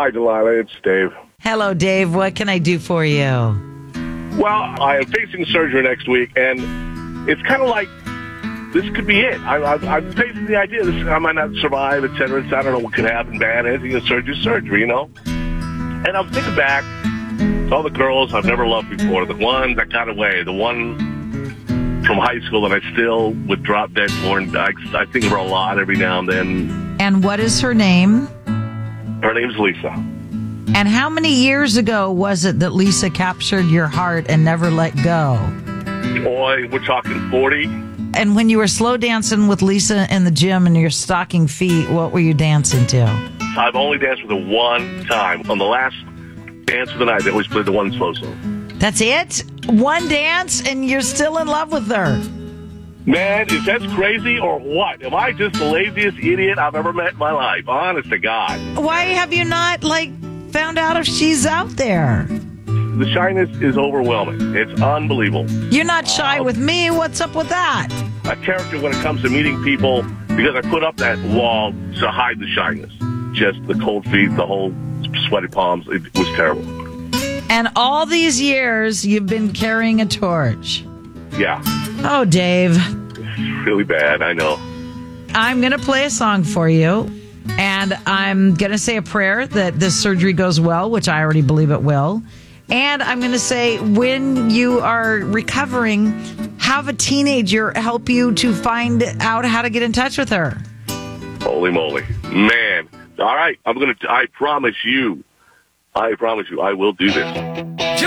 Hi, Delilah. It's Dave. Hello, Dave. What can I do for you? Well, I am facing surgery next week, and it's kind of like this could be it. I'm facing the idea this I might not survive, et cetera, et cetera. I don't know what could happen bad. Anything in surgery, you know? And I'm thinking back to all the girls I've never loved before, the one that got away, the one from high school that I still would drop dead for, and I think of her a lot every now and then. And what is her name? Her name's Lisa. And how many years ago was it that Lisa captured your heart and never let go? Boy, we're talking 40. And when you were slow dancing with Lisa in the gym in your stocking feet, what were you dancing to? I've only danced with her one time. On the last dance of the night, they always played the one slow song. That's it? One dance and you're still in love with her? Man, is that crazy or what? Am I just the laziest idiot I've ever met in my life? Honest to God. Why have you not, found out if she's out there? The shyness is overwhelming. It's unbelievable. You're not shy with me. What's up with that? A character when it comes to meeting people, because I put up that wall to hide the shyness. Just the cold feet, the whole sweaty palms. It was terrible. And all these years, you've been carrying a torch. Yeah. Oh, Dave. It's really bad, I know. I'm going to play a song for you, and I'm going to say a prayer that this surgery goes well, which I already believe it will. And I'm going to say, when you are recovering, have a teenager help you to find out how to get in touch with her. Holy moly. Man. All right. I promise you, I will do this.